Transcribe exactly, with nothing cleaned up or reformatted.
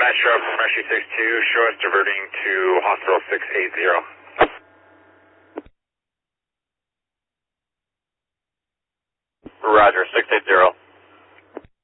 Metro from Rescue six two, show us diverting to Hospital six eight zero. Roger, six eight zero.